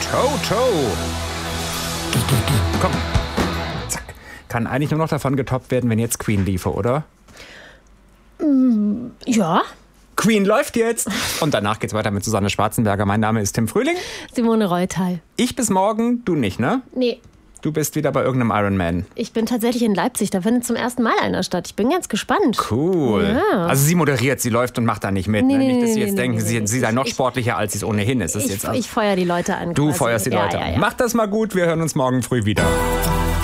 Toto. Komm. Zack. Kann eigentlich nur noch davon getoppt werden, wenn jetzt Queen liefe, oder? Ja. Queen läuft jetzt. Und danach geht's weiter mit Susanne Schwarzenberger. Mein Name ist Tim Frühling. Simone Reutal. Ich bis morgen, du nicht, ne? Nee. Du bist wieder bei irgendeinem Ironman. Ich bin tatsächlich in Leipzig, da findet zum ersten Mal einer statt. Ich bin ganz gespannt. Cool. Ja. Also sie moderiert, sie läuft und macht da nicht mit. Nee, Ne? nee, Nicht, dass sie nee, jetzt nee, denken, nee, sie sei noch sportlicher, als sie es ohnehin ist. Ich feuer die Leute an. Du quasi. feuerst die Leute an. Ja. Mach das mal gut, wir hören uns morgen früh wieder.